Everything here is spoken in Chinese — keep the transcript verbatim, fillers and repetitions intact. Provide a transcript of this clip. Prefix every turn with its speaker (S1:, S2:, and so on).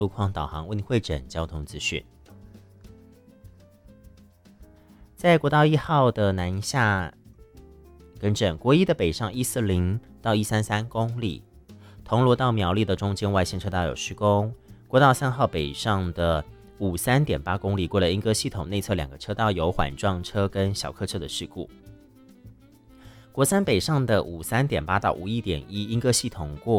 S1: 路况导航为您汇整交通资讯。在国道一号的南下，更正国一的北上一四零到一三三公里，铜锣到苗栗的中间外线车道有施工。国道三号北上的五三点八公里，过了莺歌系统内侧两个车道有缓撞车跟小客车的事故。国三北上的五三点八到五一点一莺歌系统过